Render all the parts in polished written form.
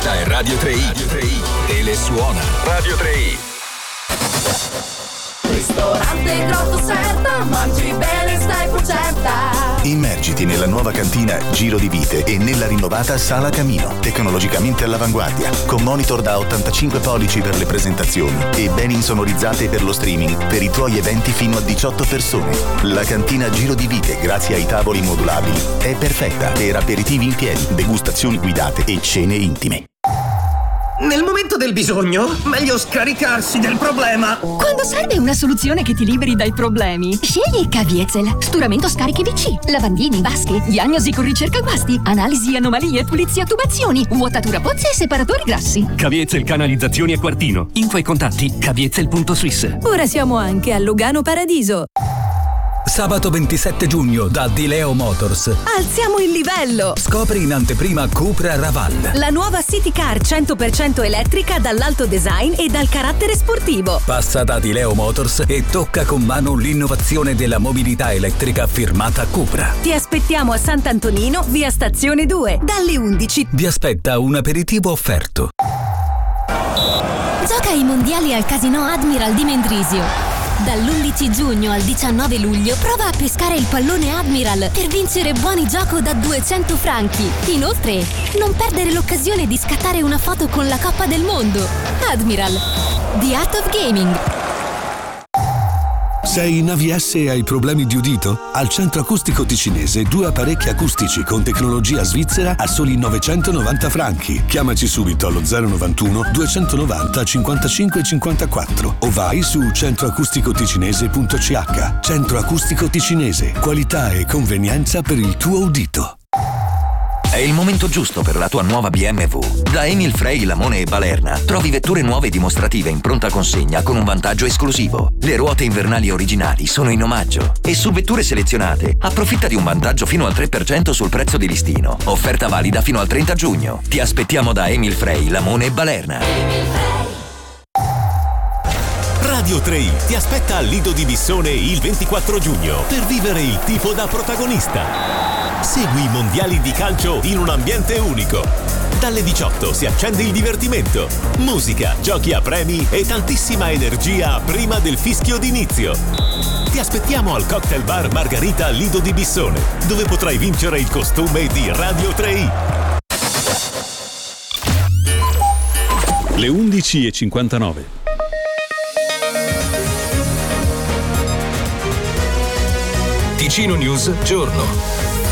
Questa è Radio 3i. Telesuona. Radio 3i. Ristorante Grotto Serta, mangi bene, stai pucetta. Immergiti nella nuova cantina Giro di Vite e nella rinnovata Sala Camino, tecnologicamente all'avanguardia, con monitor da 85 pollici per le presentazioni e ben insonorizzate per lo streaming per i tuoi eventi fino a 18 persone. La cantina Giro di Vite, grazie ai tavoli modulabili, è perfetta per aperitivi in piedi, degustazioni guidate e cene intime. Nel momento del bisogno, meglio scaricarsi del problema. Quando serve una soluzione che ti liberi dai problemi, scegli Caviezel. Sturamento scariche VC, lavandini, vasche, diagnosi con ricerca guasti, analisi anomalie, pulizia tubazioni, vuotatura pozze e separatori grassi. Caviezel canalizzazioni a Quartino. Info e contatti caviezel.swiss. Ora siamo anche a Lugano Paradiso. Sabato 27 giugno da Di Leo Motors. Alziamo il livello! Scopri in anteprima Cupra Raval. La nuova City Car 100% elettrica dall'alto design e dal carattere sportivo. Passa da Di Leo Motors e tocca con mano l'innovazione della mobilità elettrica firmata Cupra. Ti aspettiamo a Sant'Antonino, via Stazione 2, dalle 11. Vi aspetta un aperitivo offerto. Gioca ai mondiali al Casino Admiral di Mendrisio. Dall'11 giugno al 19 luglio prova a pescare il pallone Admiral per vincere buoni gioco da 200 franchi. Inoltre, non perdere l'occasione di scattare una foto con la Coppa del Mondo. Admiral, The Art of Gaming. Sei in AVS e hai problemi di udito? Al Centro Acustico Ticinese 2 apparecchi acustici con tecnologia svizzera a soli 990 franchi. Chiamaci subito allo 091 290 55 54 o vai su centroacusticoticinese.ch. Centro Acustico Ticinese, qualità e convenienza per il tuo udito. È il momento giusto per la tua nuova BMW. Da Emil Frey, Lamone e Balerna trovi vetture nuove dimostrative in pronta consegna con un vantaggio esclusivo. Le ruote invernali originali sono in omaggio e su vetture selezionate approfitta di un vantaggio fino al 3% sul prezzo di listino. Offerta valida fino al 30 giugno. Ti aspettiamo da Emil Frey, Lamone e Balerna. Radio 3i ti aspetta al Lido di Bissone il 24 giugno per vivere il tifo da protagonista. Segui i mondiali di calcio in un ambiente unico. Dalle 18 si accende il divertimento. Musica, giochi a premi e tantissima energia prima del fischio d'inizio. Ti aspettiamo al Cocktail Bar Margarita Lido di Bissone, dove potrai vincere il costume di Radio 3i. Le 11:59. Ticino News Giorno.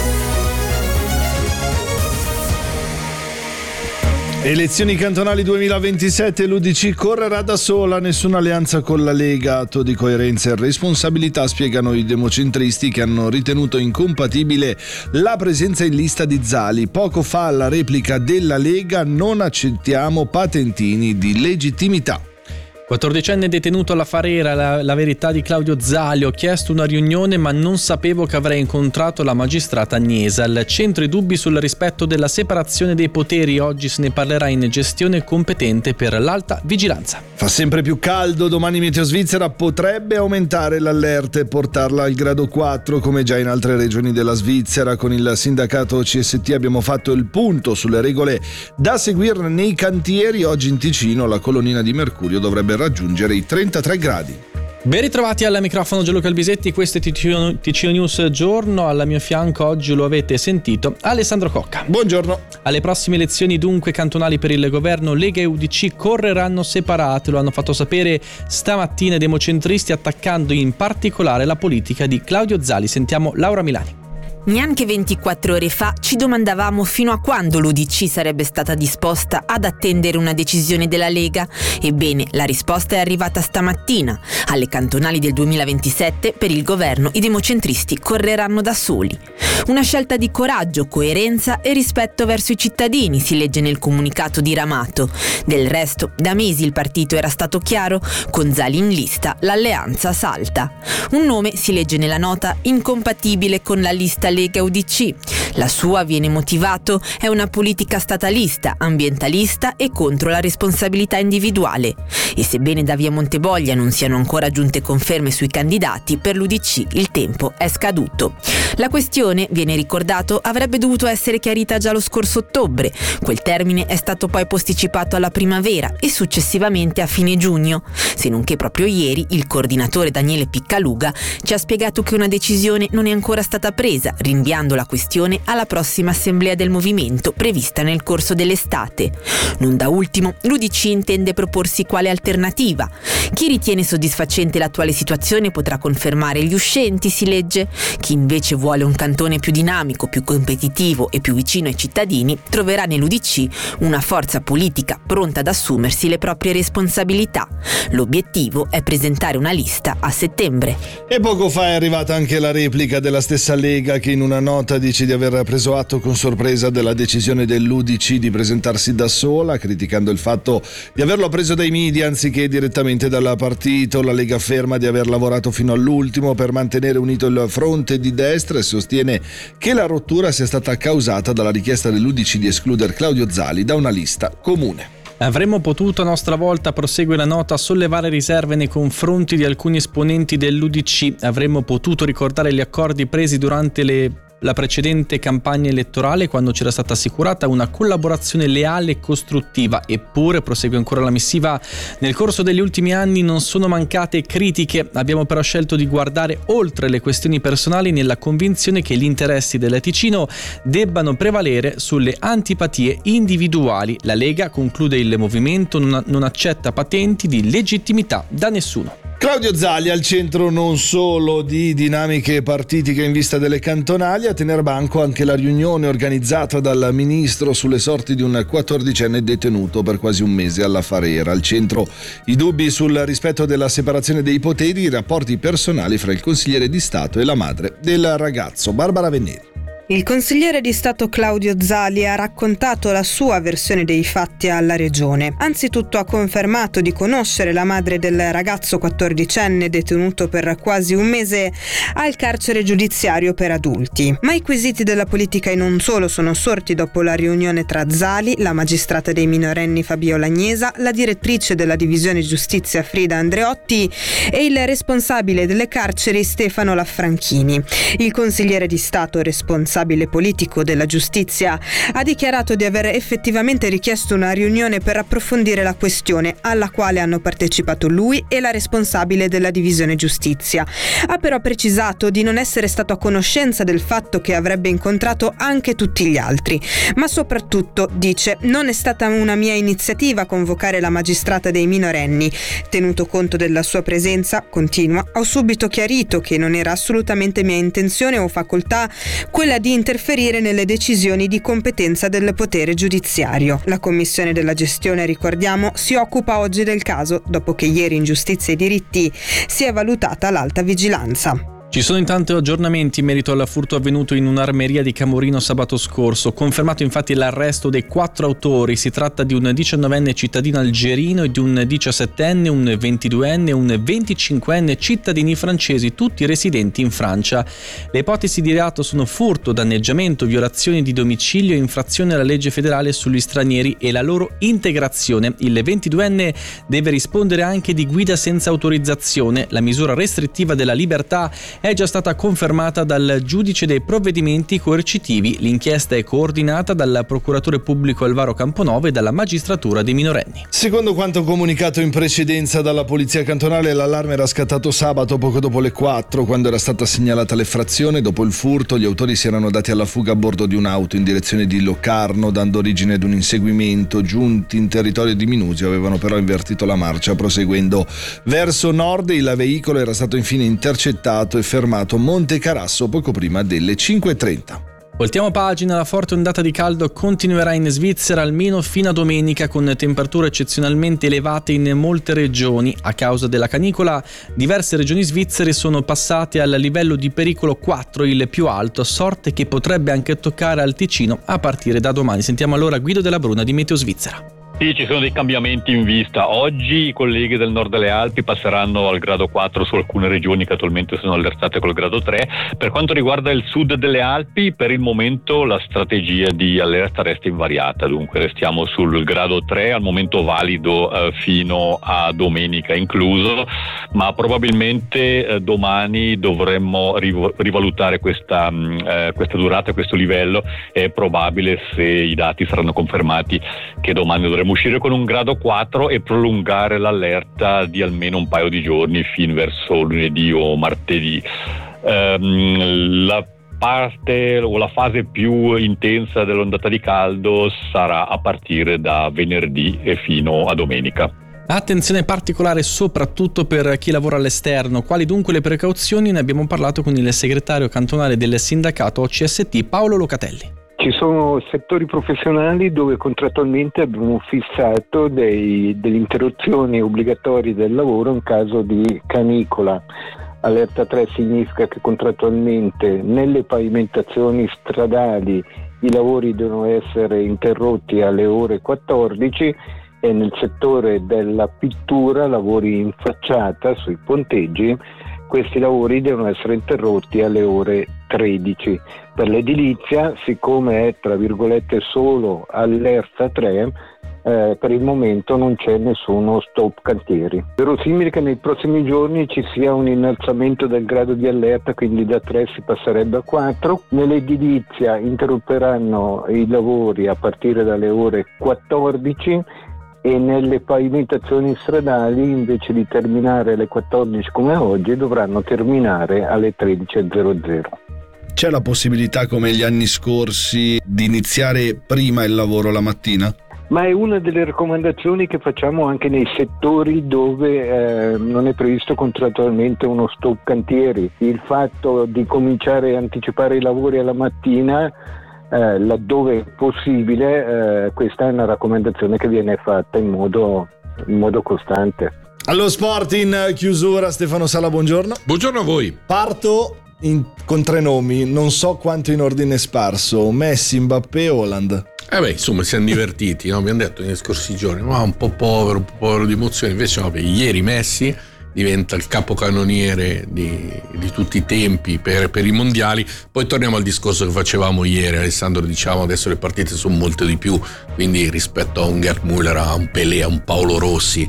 Elezioni cantonali 2027, l'UDC correrà da sola, nessuna alleanza con la Lega, atto di coerenza e responsabilità, spiegano i democentristi che hanno ritenuto incompatibile la presenza in lista di Zali. Poco fa alla replica della Lega: non accettiamo patentini di legittimità. 14enne detenuto alla Farera, la verità di Claudio Zali. Ho chiesto una riunione ma non sapevo che avrei incontrato la magistrata Agnesa. Al centro i dubbi sul rispetto della separazione dei poteri. Oggi se ne parlerà in gestione competente per l'alta vigilanza. Fa sempre più caldo, domani Meteo Svizzera potrebbe aumentare l'allerta e portarla al grado 4 come già in altre regioni della Svizzera. Con il sindacato CST abbiamo fatto il punto sulle regole da seguire nei cantieri. Oggi in Ticino la colonnina di mercurio dovrebbe raggiungere i 33 gradi. Ben ritrovati al microfono Gianluca Albisetti, questo è Ticino News Giorno. Al mio fianco oggi, lo avete sentito, Alessandro Cocca. Buongiorno. Alle prossime elezioni dunque cantonali per il governo, Lega e UDC correranno separate. Lo hanno fatto sapere stamattina i democentristi, attaccando in particolare la politica di Claudio Zali. Sentiamo Laura Milani. Neanche 24 ore fa ci domandavamo fino a quando l'UDC sarebbe stata disposta ad attendere una decisione della Lega. Ebbene, la risposta è arrivata stamattina. Alle cantonali del 2027 per il governo i democentristi correranno da soli. Una scelta di coraggio, coerenza e rispetto verso i cittadini, si legge nel comunicato diramato. Del resto, da mesi il partito era stato chiaro: con Zali in lista l'alleanza salta. Un nome, si legge nella nota, incompatibile con la lista Lega UDC. La sua, viene motivato, è una politica statalista, ambientalista e contro la responsabilità individuale. E sebbene da via Monteboglia non siano ancora giunte conferme sui candidati, per l'UDC il tempo è scaduto. La questione, viene ricordato, avrebbe dovuto essere chiarita già lo scorso ottobre. Quel termine è stato poi posticipato alla primavera e successivamente a fine giugno, se non che proprio ieri il coordinatore Daniele Piccaluga ci ha spiegato che una decisione non è ancora stata presa, rinviando la questione alla prossima assemblea del movimento prevista nel corso dell'estate. Non da ultimo, l'UDC intende proporsi quale alternativa. Chi ritiene soddisfacente l'attuale situazione potrà confermare gli uscenti, si legge. Chi invece vuole un cantone più dinamico, più competitivo e più vicino ai cittadini troverà nell'UDC una forza politica pronta ad assumersi le proprie responsabilità. L'obiettivo è presentare una lista a settembre. E poco fa è arrivata anche la replica della stessa Lega, che in una nota dice di aver preso atto con sorpresa della decisione dell'UDC di presentarsi da sola, criticando il fatto di averlo preso dai media anziché direttamente dal partito. La Lega afferma di aver lavorato fino all'ultimo per mantenere unito il fronte di destra e sostiene che la rottura sia stata causata dalla richiesta dell'UDC di escludere Claudio Zali da una lista comune. Avremmo potuto a nostra volta, prosegue la nota, sollevare riserve nei confronti di alcuni esponenti dell'UDC. Avremmo potuto ricordare gli accordi presi durante la precedente campagna elettorale, quando c'era stata assicurata una collaborazione leale e costruttiva. Eppure, prosegue ancora la missiva, nel corso degli ultimi anni non sono mancate critiche. Abbiamo però scelto di guardare oltre le questioni personali, nella convinzione che gli interessi del Ticino debbano prevalere sulle antipatie individuali. La Lega, conclude il movimento, non accetta patenti di legittimità da nessuno. Claudio Zali al centro non solo di dinamiche partitiche in vista delle cantonali, a tener banco anche la riunione organizzata dal ministro sulle sorti di un 14enne detenuto per quasi un mese alla Farera. Al centro i dubbi sul rispetto della separazione dei poteri, i rapporti personali fra il consigliere di Stato e la madre del ragazzo. Barbara Venneri. Il consigliere di Stato Claudio Zali ha raccontato la sua versione dei fatti alla Regione. Anzitutto ha confermato di conoscere la madre del ragazzo 14enne detenuto per quasi un mese al carcere giudiziario per adulti. Ma i quesiti della politica e non solo sono sorti dopo la riunione tra Zali, la magistrata dei minorenni Fabiola Agnesa, la direttrice della divisione giustizia Frida Andreotti e il responsabile delle carceri Stefano Laffranchini. Il consigliere di Stato responsabile politico della giustizia ha dichiarato di aver effettivamente richiesto una riunione per approfondire la questione, alla quale hanno partecipato lui e la responsabile della divisione giustizia. Ha però precisato di non essere stato a conoscenza del fatto che avrebbe incontrato anche tutti gli altri, ma soprattutto, dice, non è stata una mia iniziativa convocare la magistrata dei minorenni. Tenuto conto della sua presenza, continua, ho subito chiarito che non era assolutamente mia intenzione o facoltà quella di interferire nelle decisioni di competenza del potere giudiziario. La commissione della gestione, ricordiamo, si occupa oggi del caso, dopo che ieri in Giustizia e Diritti si è valutata l'alta vigilanza. Ci sono intanto aggiornamenti in merito al furto avvenuto in un'armeria di Camorino sabato scorso. Confermato infatti l'arresto dei 4 autori. Si tratta di un 19enne cittadino algerino e di un 17enne, un 22enne e un 25enne cittadini francesi, tutti residenti in Francia. Le ipotesi di reato sono furto, danneggiamento, violazione di domicilio e infrazione alla legge federale sugli stranieri e la loro integrazione. Il 22enne deve rispondere anche di guida senza autorizzazione. La misura restrittiva della libertà è già stata confermata dal giudice dei provvedimenti coercitivi. L'inchiesta è coordinata dal procuratore pubblico Alvaro Camponove e dalla magistratura dei minorenni. Secondo quanto comunicato in precedenza dalla polizia cantonale, l'allarme era scattato sabato poco dopo le 4, quando era stata segnalata l'effrazione. Dopo il furto, gli autori si erano dati alla fuga a bordo di un'auto in direzione di Locarno, dando origine ad un inseguimento. Giunti in territorio di Minusio, avevano però invertito la marcia, proseguendo verso nord. Il veicolo era stato infine intercettato e fermato Monte Carasso poco prima delle 5:30. Voltiamo pagina, la forte ondata di caldo continuerà in Svizzera almeno fino a domenica, con temperature eccezionalmente elevate in molte regioni. A causa della canicola, diverse regioni svizzere sono passate al livello di pericolo 4, il più alto, sorte che potrebbe anche toccare al Ticino a partire da domani. Sentiamo allora Guido Della Bruna di Meteo Svizzera. Sì, ci sono dei cambiamenti in vista. Oggi i colleghi del nord delle Alpi passeranno al grado 4 su alcune regioni che attualmente sono allertate col grado 3. Per quanto riguarda il sud delle Alpi, per il momento la strategia di allerta resta invariata, dunque restiamo sul grado 3, al momento valido fino a domenica incluso, ma probabilmente domani dovremmo rivalutare questa durata, questo livello. È probabile, se i dati saranno confermati, che domani dovremo uscire con un grado 4 e prolungare l'allerta di almeno un paio di giorni fin verso lunedì o martedì. La parte o la fase più intensa dell'ondata di caldo sarà a partire da venerdì e fino a domenica. Attenzione particolare soprattutto per chi lavora all'esterno. Quali dunque le precauzioni? Ne abbiamo parlato con il segretario cantonale del sindacato OCST, Paolo Locatelli. Ci sono settori professionali dove contrattualmente abbiamo fissato delle interruzioni obbligatorie del lavoro in caso di canicola. Allerta 3 significa che contrattualmente nelle pavimentazioni stradali i lavori devono essere interrotti alle ore 14 e nel settore della pittura, lavori in facciata sui ponteggi, questi lavori devono essere interrotti alle ore 13. Per l'edilizia, siccome è tra virgolette solo allerta 3, per il momento non c'è nessuno stop cantieri. Verosimile che nei prossimi giorni ci sia un innalzamento del grado di allerta, quindi da 3 si passerebbe a 4. Nell'edilizia interromperanno i lavori a partire dalle ore 14 e nelle pavimentazioni stradali, invece di terminare alle 14 come oggi, dovranno terminare alle 13.00. C'è la possibilità, come gli anni scorsi, di iniziare prima il lavoro la mattina? Ma è una delle raccomandazioni che facciamo anche nei settori dove non è previsto contrattualmente uno stop cantieri. Il fatto di cominciare a anticipare i lavori alla mattina, laddove è possibile, questa è una raccomandazione che viene fatta in modo costante. Allo sport in chiusura, Stefano Sala, buongiorno. Buongiorno a voi. Parto con 3 nomi, non so quanto in ordine sparso: Messi, Mbappé, Haaland. Insomma, siamo divertiti, no? Abbiamo detto nei scorsi giorni, ma un po' povero di emozioni. Invece no, ieri Messi diventa il capocannoniere di tutti i tempi per i mondiali. Poi torniamo al discorso che facevamo ieri, Alessandro, diciamo adesso le partite sono molto di più, quindi rispetto a un Gerd Müller, a un Pelé, a un Paolo Rossi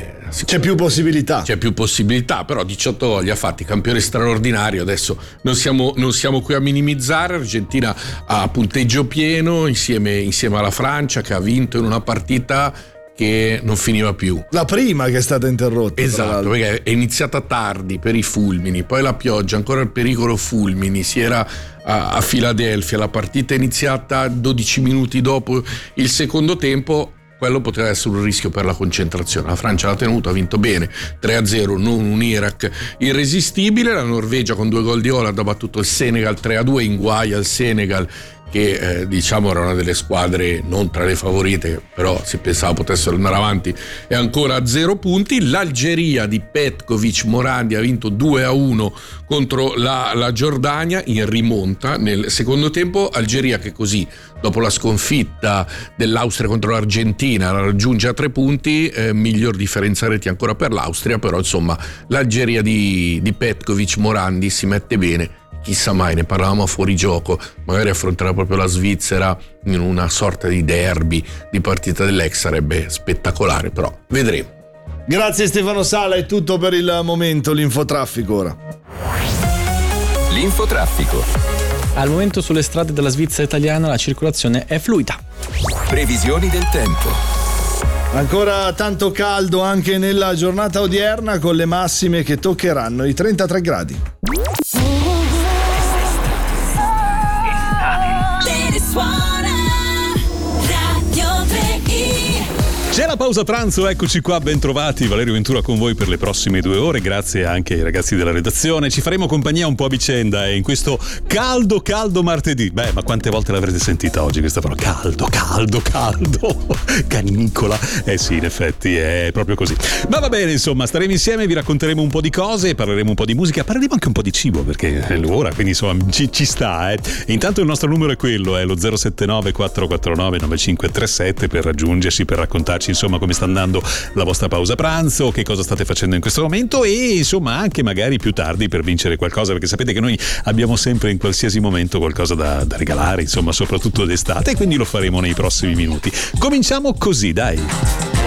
c'è più possibilità, però 18 gol li ha fatti, campione straordinario. Adesso non siamo qui a minimizzare. Argentina a punteggio pieno insieme alla Francia, che ha vinto in una partita che non finiva più. La prima che è stata interrotta. Esatto, perché è iniziata tardi per i fulmini, poi la pioggia, ancora il pericolo fulmini. Si era a Filadelfia, la partita è iniziata 12 minuti dopo il secondo tempo. Quello poteva essere un rischio per la concentrazione. La Francia l'ha tenuto, ha vinto bene 3-0, non un Iraq irresistibile. La Norvegia con 2 gol di Haaland ha battuto il Senegal 3-2 in guai al Senegal, che diciamo era una delle squadre non tra le favorite, però si pensava potessero andare avanti, e ancora a 0 punti. L'Algeria di Petkovic Morandi ha vinto 2-1 contro la Giordania in rimonta nel secondo tempo. Algeria che così, dopo la sconfitta dell'Austria contro l'Argentina, la raggiunge a 3 punti, miglior differenza reti ancora per l'Austria, però insomma l'Algeria di Petkovic Morandi si mette bene. Chissà mai, ne parlavamo a fuorigioco, magari affronterà proprio la Svizzera in una sorta di derby, di partita dell'ex, sarebbe spettacolare, però vedremo. Grazie Stefano Sala, è tutto per il momento. L'infotraffico ora. L'infotraffico. Al momento sulle strade della Svizzera italiana la circolazione è fluida. Previsioni del tempo. Ancora tanto caldo anche nella giornata odierna, con le massime che toccheranno i 33 gradi. C'è la pausa pranzo, eccoci qua, ben trovati. Valerio Ventura con voi per le prossime 2 ore. Grazie anche ai ragazzi della redazione. Ci faremo compagnia un po' a vicenda in questo caldo martedì. Beh, ma quante volte l'avrete sentita oggi questa parola? Caldo. Canicola. Eh sì, in effetti è proprio così. Ma va bene, insomma, staremo insieme, vi racconteremo un po' di cose, parleremo un po' di musica, parleremo anche un po' di cibo, perché è l'ora, quindi insomma ci sta. Intanto il nostro numero è quello, è lo 079 449 9537 per raggiungerci, per raccontarci insomma come sta andando la vostra pausa pranzo, che cosa state facendo in questo momento e insomma anche magari più tardi per vincere qualcosa, perché sapete che noi abbiamo sempre in qualsiasi momento qualcosa da regalare, insomma soprattutto d'estate, e quindi lo faremo nei prossimi minuti. Cominciamo così, dai.